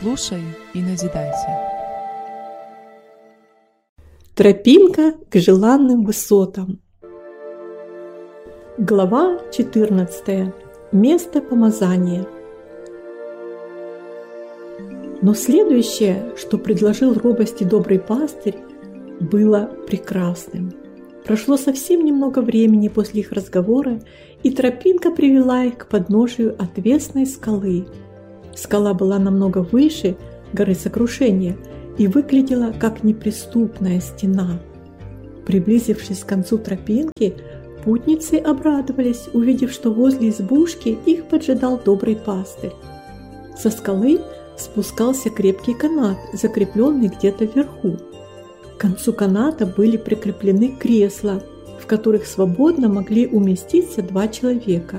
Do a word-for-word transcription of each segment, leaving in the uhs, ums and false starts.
Слушай и назидайся. Тропинка к желанным высотам. Глава четырнадцатая. Место помазания. Но следующее, что предложил робости добрый пастырь, было прекрасным. Прошло совсем немного времени после их разговора, и тропинка привела их к подножию отвесной скалы. Скала была намного выше горы Сокрушения и выглядела как неприступная стена. Приблизившись к концу тропинки, путницы обрадовались, увидев, что возле избушки их поджидал добрый пастырь. Со скалы спускался крепкий канат, закрепленный где-то вверху. К концу каната были прикреплены кресла, в которых свободно могли уместиться два человека.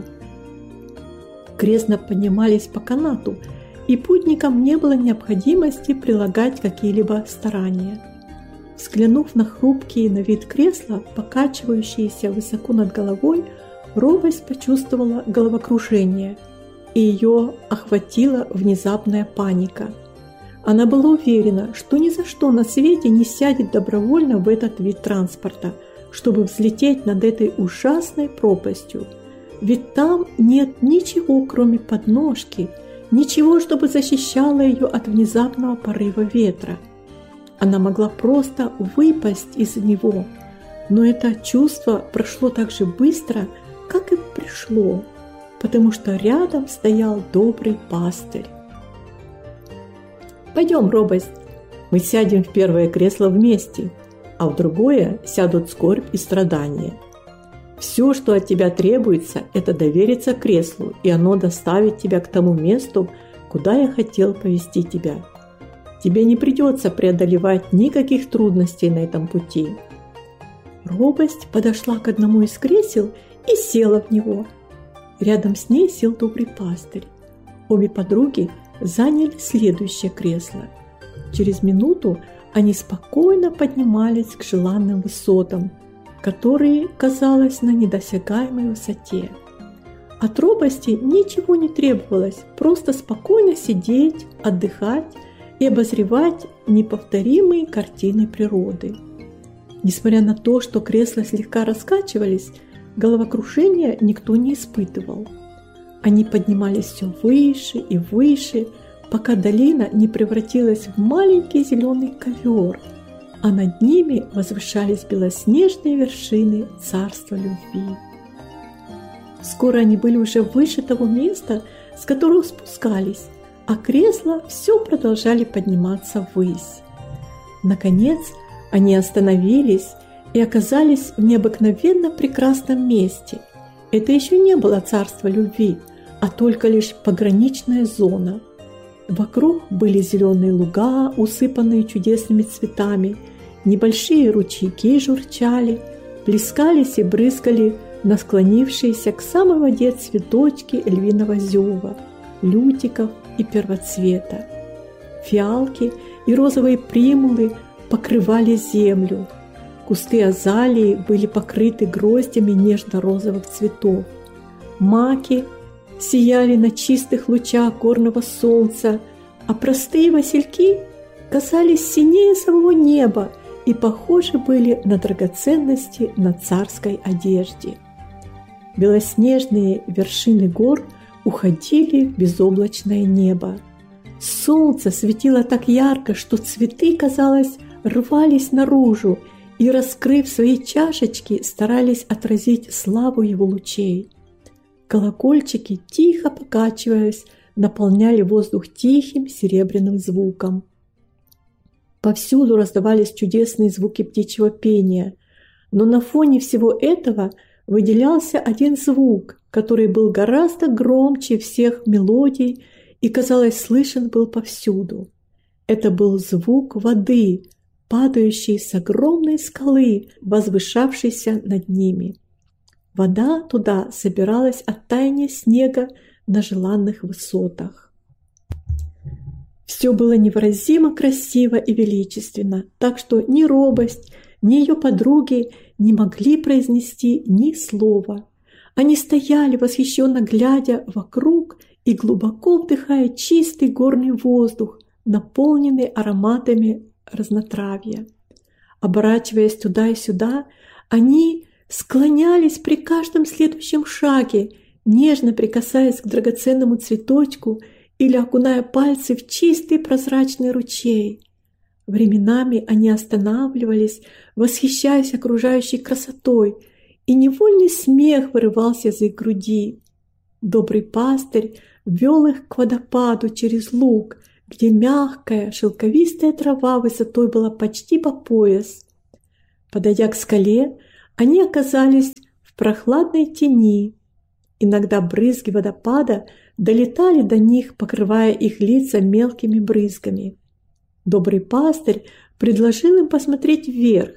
Кресла поднимались по канату, и путникам не было необходимости прилагать какие-либо старания. Взглянув на хрупкие на вид кресла, покачивающиеся высоко над головой, робость почувствовала головокружение, и ее охватила внезапная паника. Она была уверена, что ни за что на свете не сядет добровольно в этот вид транспорта, чтобы взлететь над этой ужасной пропастью. Ведь там нет ничего, кроме подножки, ничего, чтобы защищало ее от внезапного порыва ветра. Она могла просто выпасть из него, но это чувство прошло так же быстро, как и пришло, потому что рядом стоял добрый пастырь. «Пойдем, робость, мы сядем в первое кресло вместе, а в другое сядут скорбь и страдания. Все, что от тебя требуется, это довериться креслу, и оно доставит тебя к тому месту, куда я хотел повести тебя. Тебе не придется преодолевать никаких трудностей на этом пути». Робость подошла к одному из кресел и села в него. Рядом с ней сел добрый пастырь. Обе подруги заняли следующее кресло. Через минуту они спокойно поднимались к желанным высотам, которые, казалось, на недосягаемой высоте. От робости ничего не требовалось, просто спокойно сидеть, отдыхать и обозревать неповторимые картины природы. Несмотря на то, что кресла слегка раскачивались, головокружения никто не испытывал. Они поднимались все выше и выше, пока долина не превратилась в маленький зеленый ковер, а над ними возвышались белоснежные вершины царства любви. Скоро они были уже выше того места, с которого спускались, а кресла все продолжали подниматься ввысь. Наконец они остановились и оказались в необыкновенно прекрасном месте. Это еще не было царство любви, а только лишь пограничная зона. Вокруг были зеленые луга, усыпанные чудесными цветами, небольшие ручейки журчали, плескались и брызгали на склонившиеся к самой воде цветочки львиного зева, лютиков и первоцвета. Фиалки и розовые примулы покрывали землю. Кусты азалии были покрыты гроздями нежно-розовых цветов. Маки сияли на чистых лучах горного солнца, а простые васильки казались синее самого неба и похожи были на драгоценности на царской одежде. Белоснежные вершины гор уходили в безоблачное небо. Солнце светило так ярко, что цветы, казалось, рвались наружу и, раскрыв свои чашечки, старались отразить славу его лучей. Колокольчики, тихо покачиваясь, наполняли воздух тихим серебряным звуком. Повсюду раздавались чудесные звуки птичьего пения, но на фоне всего этого выделялся один звук, который был гораздо громче всех мелодий и, казалось, слышен был повсюду. Это был звук воды, падающей с огромной скалы, возвышавшейся над ними. Вода туда собиралась от таяния снега на желанных высотах. Все было невыразимо красиво и величественно, так что ни робость, ни ее подруги не могли произнести ни слова. Они стояли, восхищенно глядя вокруг и глубоко вдыхая чистый горный воздух, наполненный ароматами разнотравья. Оборачиваясь туда и сюда, они склонялись при каждом следующем шаге, нежно прикасаясь к драгоценному цветочку или окуная пальцы в чистый прозрачный ручей. Временами они останавливались, восхищаясь окружающей красотой, и невольный смех вырывался из их груди. Добрый пастырь вел их к водопаду через луг, где мягкая шелковистая трава высотой была почти по пояс. Подойдя к скале, они оказались в прохладной тени. Иногда брызги водопада долетали до них, покрывая их лица мелкими брызгами. Добрый пастырь предложил им посмотреть вверх.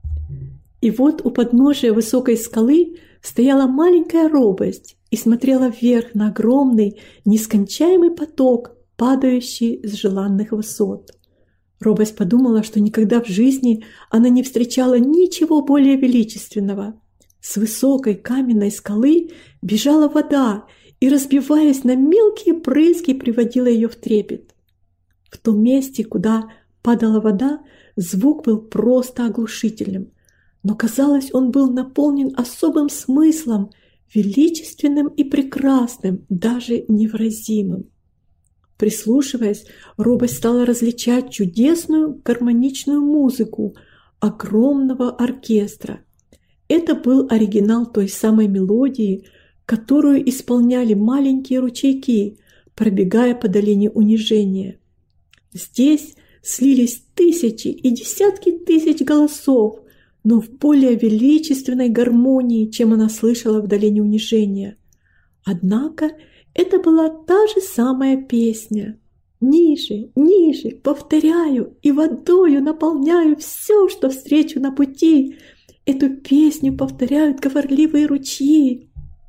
И вот у подножия высокой скалы стояла маленькая робость и смотрела вверх на огромный, нескончаемый поток, падающий с желанных высот. Робость подумала, что никогда в жизни она не встречала ничего более величественного. С высокой каменной скалы бежала вода и, разбиваясь на мелкие брызги, приводила ее в трепет. В том месте, куда падала вода, звук был просто оглушительным, но, казалось, он был наполнен особым смыслом, величественным и прекрасным, даже невыразимым. Прислушиваясь, робость стала различать чудесную гармоничную музыку огромного оркестра. Это был оригинал той самой мелодии, которую исполняли маленькие ручейки, пробегая по долине унижения. Здесь слились тысячи и десятки тысяч голосов, но в более величественной гармонии, чем она слышала в долине унижения. Однако это была та же самая песня. Ниже, ниже, повторяю, и водою наполняю все, что встречу на пути. Эту песню повторяют говорливые ручьи.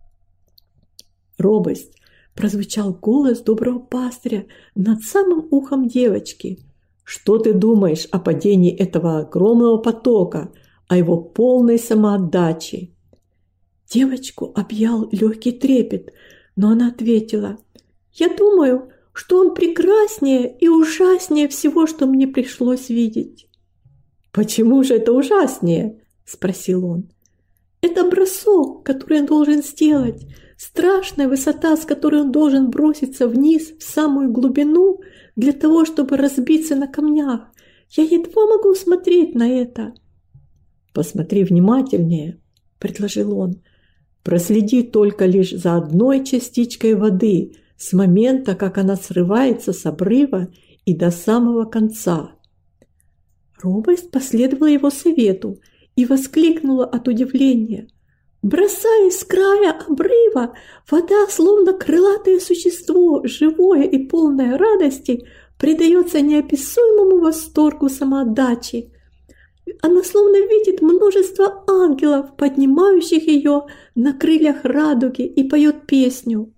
Робость, прозвучал голос доброго пастыря над самым ухом девочки. Что ты думаешь о падении этого огромного потока, о его полной самоотдаче? Девочку объял легкий трепет, но она ответила: «Я думаю, что он прекраснее и ужаснее всего, что мне пришлось видеть». «Почему же это ужаснее?» – спросил он. «Это бросок, который он должен сделать, страшная высота, с которой он должен броситься вниз в самую глубину для того, чтобы разбиться на камнях. Я едва могу смотреть на это». «Посмотри внимательнее», – предложил он. «Проследи только лишь за одной частичкой воды с момента, как она срывается с обрыва и до самого конца». Робость последовала его совету и воскликнула от удивления: «Бросаясь с края обрыва, вода, словно крылатое существо, живое и полное радости, предается неописуемому восторгу самоотдачи. Она словно видит множество ангелов, поднимающих ее на крыльях радуги, и поет песню».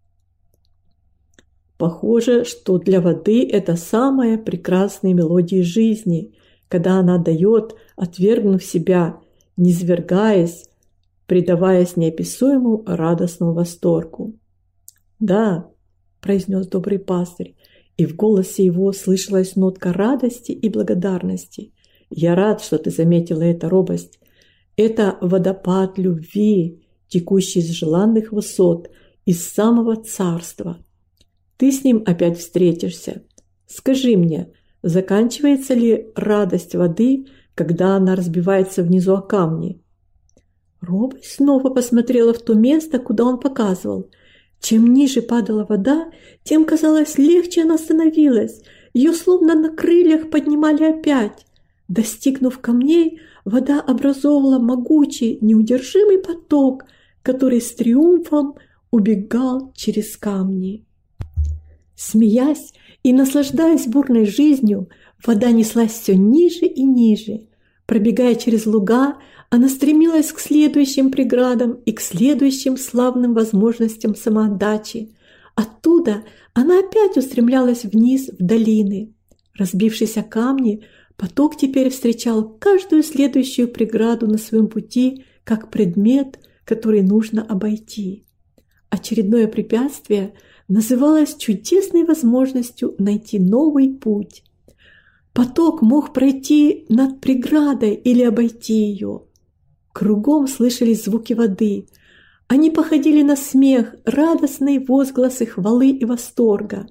Похоже, что для воды это самая прекрасная мелодия жизни, когда она дает, отвергнув себя, низвергаясь, предаваясь неописуемому радостному восторгу. «Да», – произнес добрый пастырь, и в голосе его слышалась нотка радости и благодарности. «Я рад, что ты заметила это, робость. Это водопад любви, текущий с желанных высот, из самого царства. Ты с ним опять встретишься. Скажи мне, заканчивается ли радость воды, когда она разбивается внизу о камни?» Робость снова посмотрела в то место, куда он показывал. Чем ниже падала вода, тем, казалось, легче она становилась. Ее словно на крыльях поднимали опять. Достигнув камней, вода образовывала могучий, неудержимый поток, который с триумфом убегал через камни. Смеясь и наслаждаясь бурной жизнью, вода неслась все ниже и ниже. Пробегая через луга, она стремилась к следующим преградам и к следующим славным возможностям самоотдачи. Оттуда она опять устремлялась вниз в долины. Разбившись о камни, поток теперь встречал каждую следующую преграду на своем пути как предмет, который нужно обойти. Очередное препятствие называлось чудесной возможностью найти новый путь. Поток мог пройти над преградой или обойти ее. Кругом слышались звуки воды. Они походили на смех, радостные возгласы хвалы и восторга.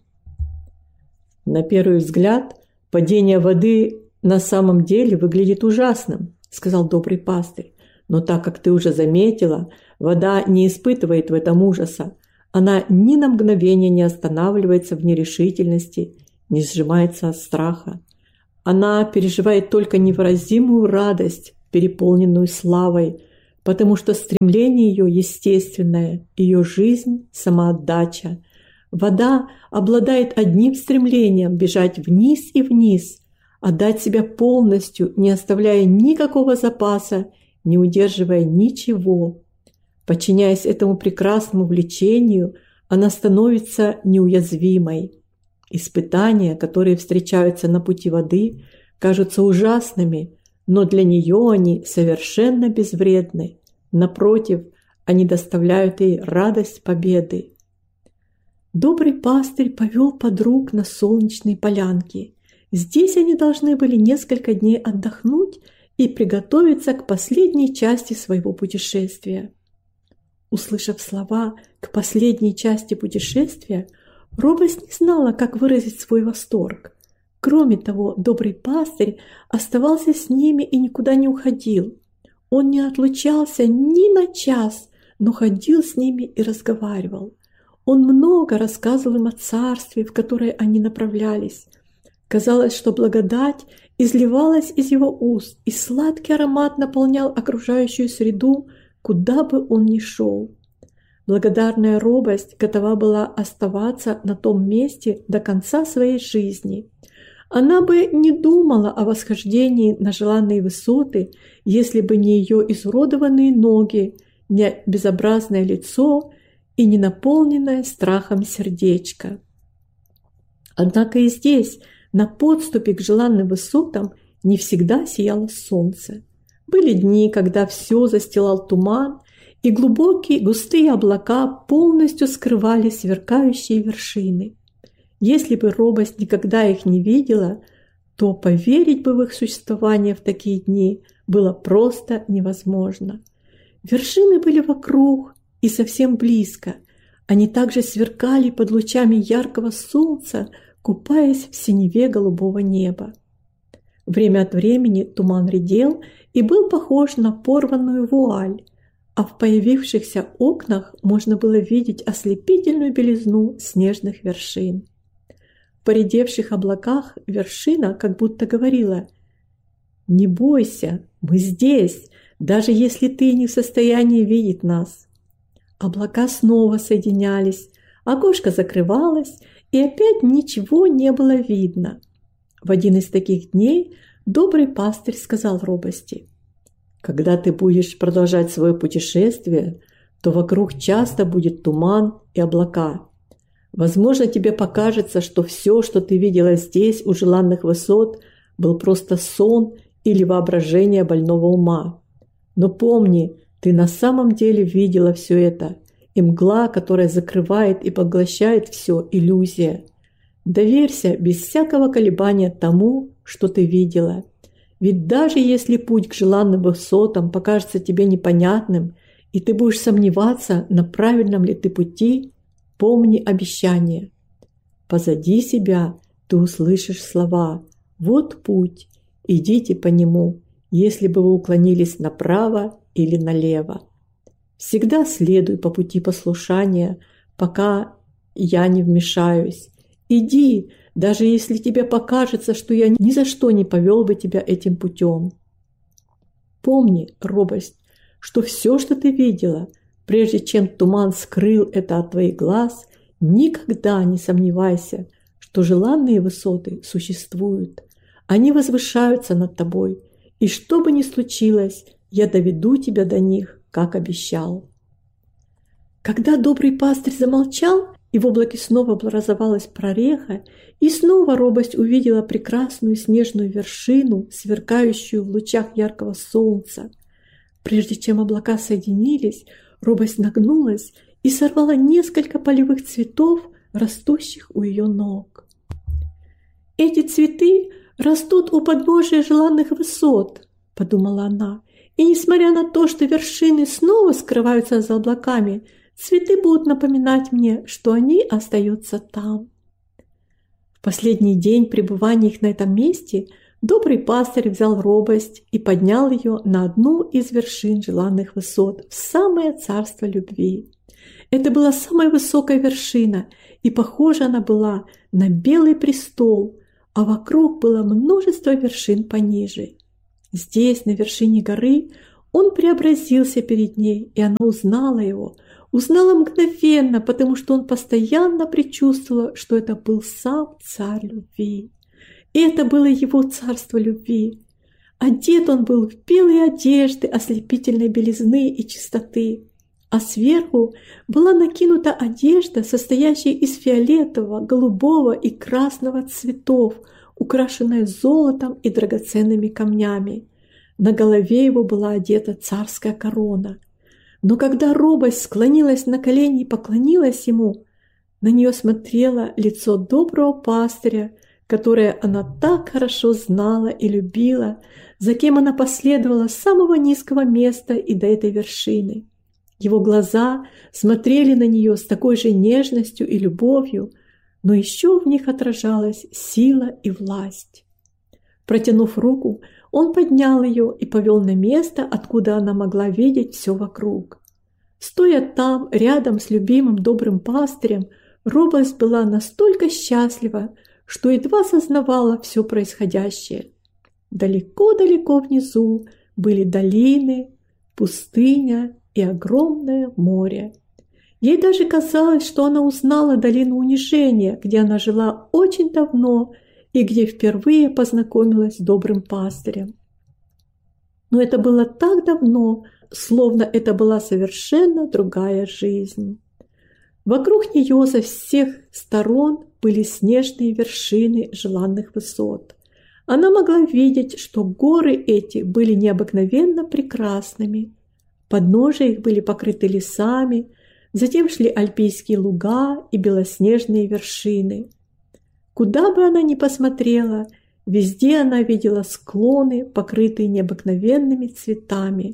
На первый взгляд, падение воды на самом деле выглядит ужасным, сказал добрый пастырь. Но так как ты уже заметила, вода не испытывает в этом ужаса. Она ни на мгновение не останавливается в нерешительности, не сжимается от страха. Она переживает только невыразимую радость, переполненную славой, потому что стремление ее естественное, ее жизнь – самоотдача. Вода обладает одним стремлением – бежать вниз и вниз, отдать себя полностью, не оставляя никакого запаса, не удерживая ничего. Подчиняясь этому прекрасному влечению, она становится неуязвимой. Испытания, которые встречаются на пути воды, кажутся ужасными, но для нее они совершенно безвредны. Напротив, они доставляют ей радость победы. Добрый пастырь повел подруг на солнечные полянки. Здесь они должны были несколько дней отдохнуть и приготовиться к последней части своего путешествия. Услышав слова «к последней части путешествия», робость не знала, как выразить свой восторг. Кроме того, добрый пастырь оставался с ними и никуда не уходил. Он не отлучался ни на час, но ходил с ними и разговаривал. Он много рассказывал им о царстве, в которое они направлялись. Казалось, что благодать изливалась из его уст, и сладкий аромат наполнял окружающую среду, куда бы он ни шел. Благодарная робость готова была оставаться на том месте до конца своей жизни. Она бы не думала о восхождении на желанные высоты, если бы не ее изуродованные ноги, не безобразное лицо и не наполненное страхом сердечко. Однако и здесь, на подступе к желанным высотам, не всегда сияло солнце. Были дни, когда все застилал туман, и глубокие густые облака полностью скрывали сверкающие вершины. Если бы робость никогда их не видела, то поверить бы в их существование в такие дни было просто невозможно. Вершины были вокруг и совсем близко. Они также сверкали под лучами яркого солнца, купаясь в синеве голубого неба. Время от времени туман редел и был похож на порванную вуаль, а в появившихся окнах можно было видеть ослепительную белизну снежных вершин. В поредевших облаках вершина как будто говорила: «Не бойся, мы здесь, даже если ты не в состоянии видеть нас». Облака снова соединялись, окошко закрывалось, и опять ничего не было видно. В один из таких дней добрый пастырь сказал робости: «Когда ты будешь продолжать свое путешествие, то вокруг часто будет туман и облака. Возможно, тебе покажется, что все, что ты видела здесь у желанных высот, был просто сон или воображение больного ума. Но помни, ты на самом деле видела все это, и мгла, которая закрывает и поглощает все, иллюзия. Доверься без всякого колебания тому, что ты видела. Ведь даже если путь к желанным высотам покажется тебе непонятным, и ты будешь сомневаться, на правильном ли ты пути, помни обещание. Позади себя ты услышишь слова: «Вот путь, идите по нему, если бы вы уклонились направо или налево». Всегда следуй по пути послушания, пока я не вмешаюсь. Иди, даже если тебе покажется, что я ни за что не повел бы тебя этим путем. Помни, робость, что все, что ты видела, прежде чем туман скрыл это от твоих глаз, никогда не сомневайся, что желанные высоты существуют. Они возвышаются над тобой, и что бы ни случилось, я доведу тебя до них, как обещал. Когда добрый пастырь замолчал, и в облаке снова образовалась прореха, и снова робость увидела прекрасную снежную вершину, сверкающую в лучах яркого солнца. Прежде чем облака соединились, робость нагнулась и сорвала несколько полевых цветов, растущих у ее ног. «Эти цветы растут у подножия желанных высот», – подумала она, «и несмотря на то, что вершины снова скрываются за облаками, цветы будут напоминать мне, что они остаются там». В последний день пребывания их на этом месте добрый пастырь взял робость и поднял ее на одну из вершин желанных высот, в самое царство любви. Это была самая высокая вершина, и похожа она была на белый престол, а вокруг было множество вершин пониже. Здесь, на вершине горы, он преобразился перед ней, и она узнала его, узнала мгновенно, потому что он постоянно предчувствовал, что это был сам царь любви. И это было его царство любви. Одет он был в белые одежды ослепительной белизны и чистоты, а сверху была накинута одежда, состоящая из фиолетового, голубого и красного цветов, украшенная золотом и драгоценными камнями. На голове его была одета царская корона. Но когда робость склонилась на колени и поклонилась ему, на нее смотрело лицо доброго пастыря, которое она так хорошо знала и любила, за кем она последовала с самого низкого места и до этой вершины. Его глаза смотрели на нее с такой же нежностью и любовью, но еще в них отражалась сила и власть. Протянув руку, он поднял ее и повел на место, откуда она могла видеть все вокруг. Стоя там, рядом с любимым добрым пастырем, робость была настолько счастлива, что едва сознавала все происходящее. Далеко-далеко внизу были долины, пустыня и огромное море. Ей даже казалось, что она узнала долину унижения, где она жила очень давно и где впервые познакомилась с добрым пастырем. Но это было так давно, словно это была совершенно другая жизнь. Вокруг нее со всех сторон были снежные вершины желанных высот. Она могла видеть, что горы эти были необыкновенно прекрасными. Подножия их были покрыты лесами, затем шли альпийские луга и белоснежные вершины. Куда бы она ни посмотрела, везде она видела склоны, покрытые необыкновенными цветами.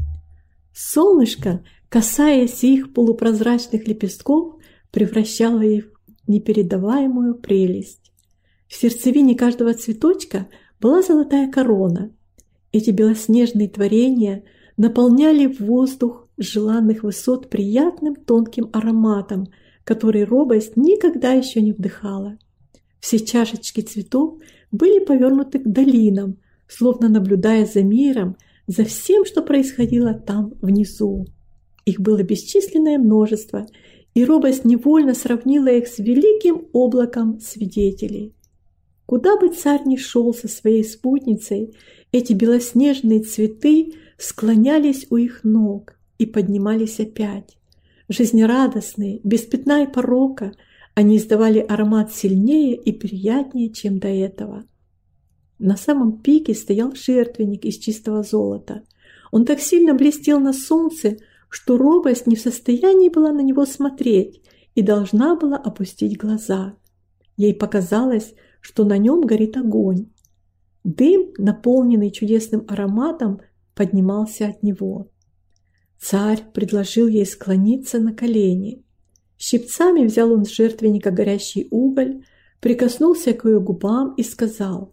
Солнышко, касаясь их полупрозрачных лепестков, превращало их в непередаваемую прелесть. В сердцевине каждого цветочка была золотая корона. Эти белоснежные творения наполняли воздух желанных высот приятным тонким ароматом, который робость никогда еще не вдыхала. Все чашечки цветов были повернуты к долинам, словно наблюдая за миром, за всем, что происходило там внизу. Их было бесчисленное множество, и робость невольно сравнила их с великим облаком свидетелей. Куда бы царь ни шел со своей спутницей, эти белоснежные цветы склонялись у их ног и поднимались опять. Жизнерадостные, без пятна и порока, они издавали аромат сильнее и приятнее, чем до этого. На самом пике стоял жертвенник из чистого золота. Он так сильно блестел на солнце, что робость не в состоянии была на него смотреть и должна была опустить глаза. Ей показалось, что на нем горит огонь. Дым, наполненный чудесным ароматом, поднимался от него. Царь предложил ей склониться на колени. Щипцами взял он с жертвенника горящий уголь, прикоснулся к ее губам и сказал: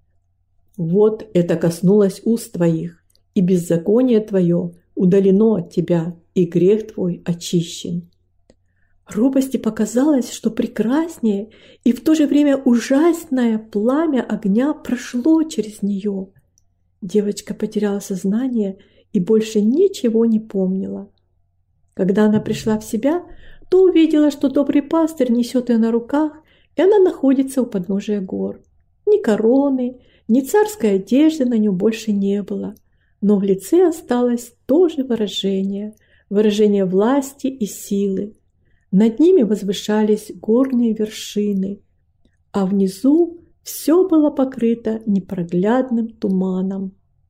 «Вот это коснулось уст твоих, и беззаконие твое удалено от тебя, и грех твой очищен». Робости показалось, что прекраснее и в то же время ужасное пламя огня прошло через нее. Девочка потеряла сознание и больше ничего не помнила. Когда она пришла в себя, то увидела, что добрый пастырь несет ее на руках, и она находится у подножия гор. Ни короны, ни царской одежды на нем больше не было, но в лице осталось то же выражение, выражение власти и силы. Над ними возвышались горные вершины, а внизу все было покрыто непроглядным туманом.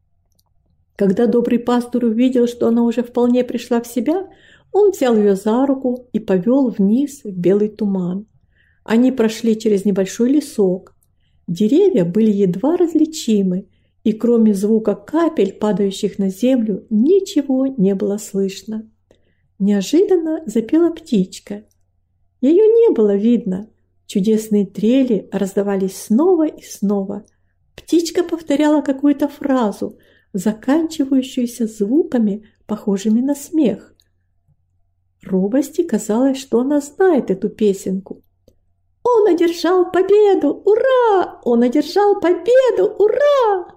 Когда добрый пастырь увидел, что она уже вполне пришла в себя, он взял ее за руку и повел вниз в белый туман. Они прошли через небольшой лесок. Деревья были едва различимы, и кроме звука капель, падающих на землю, ничего не было слышно. Неожиданно запела птичка. Ее не было видно. Чудесные трели раздавались снова и снова. Птичка повторяла какую-то фразу, заканчивающуюся звуками, похожими на смех. Робости казалось, что она знает эту песенку. «Он одержал победу! Ура! Он одержал победу! Ура!»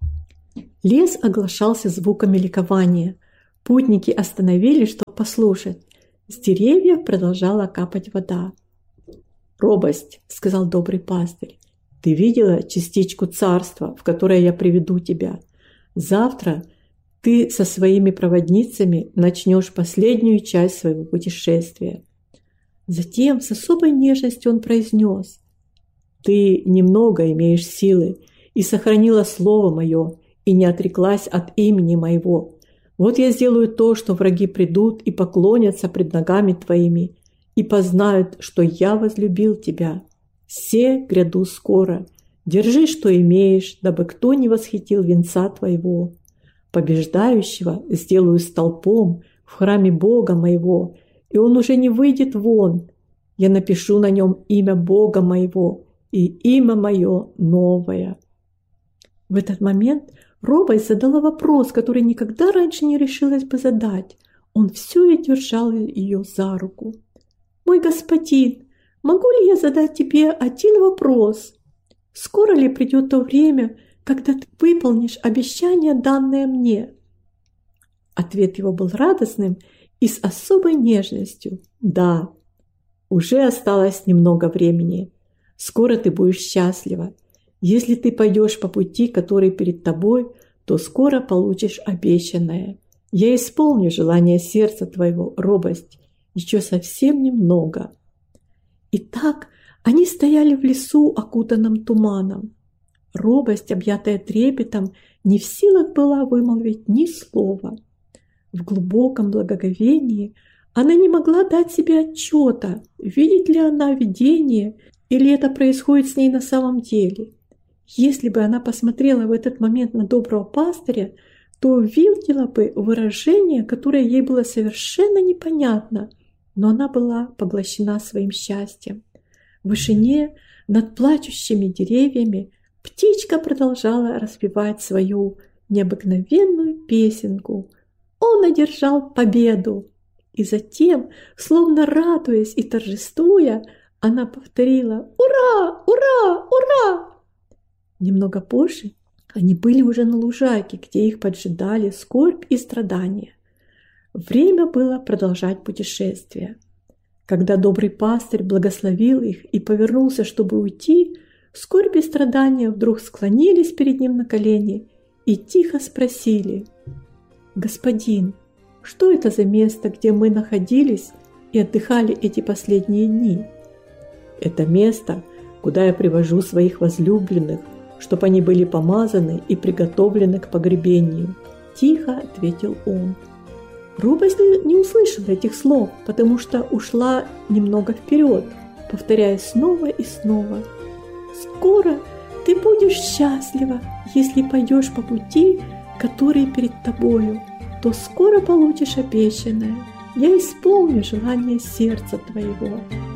Лес оглашался звуками ликования. Путники остановились, чтобы послушать. С деревьев продолжала капать вода. «Робость», — сказал добрый пастырь, — «ты видела частичку царства, в которое я приведу тебя? Завтра ты со своими проводницами начнешь последнюю часть своего путешествия». Затем с особой нежностью он произнес: «Ты немного имеешь силы и сохранила слово мое, и не отреклась от имени моего. Вот я сделаю то, что враги придут и поклонятся пред ногами твоими, и познают, что я возлюбил тебя. Се гряду скоро. Держи, что имеешь, дабы кто не восхитил венца твоего. Побеждающего сделаю столпом в храме Бога моего, и он уже не выйдет вон. Я напишу на нем имя Бога моего и имя мое новое». В этот момент робость задала вопрос, который никогда раньше не решилась бы задать. Он все и держал ее за руку. «Мой господин, могу ли я задать тебе один вопрос? Скоро ли придет то время, когда ты выполнишь обещание, данное мне?» Ответ его был радостным и с особой нежностью. «Да, уже осталось немного времени. Скоро ты будешь счастлива. Если ты пойдешь по пути, который перед тобой, то скоро получишь обещанное. Я исполню желание сердца твоего, робость, еще совсем немного». Итак, они стояли в лесу, окутанном туманом. Робость, объятая трепетом, не в силах была вымолвить ни слова. В глубоком благоговении она не могла дать себе отчета, видит ли она видение или это происходит с ней на самом деле. Если бы она посмотрела в этот момент на доброго пастыря, то увидела бы выражение, которое ей было совершенно непонятно, но она была поглощена своим счастьем. В вышине, над плачущими деревьями, птичка продолжала распевать свою необыкновенную песенку. Он одержал победу. И затем, словно радуясь и торжествуя, она повторила: «Ура! Ура! Ура!» Немного позже они были уже на лужайке, где их поджидали скорбь и страдания. Время было продолжать путешествие. Когда добрый пастырь благословил их и повернулся, чтобы уйти, скорбь и страдания вдруг склонились перед ним на колени и тихо спросили: «Господин, что это за место, где мы находились и отдыхали эти последние дни?» «Это место, куда я привожу своих возлюбленных, чтобы они были помазаны и приготовлены к погребению», – тихо ответил он. Робость не услышала этих слов, потому что ушла немного вперед, повторяя снова и снова: «Скоро ты будешь счастлива, если пойдешь по пути, который перед тобою, то скоро получишь обещанное. Я исполню желание сердца твоего».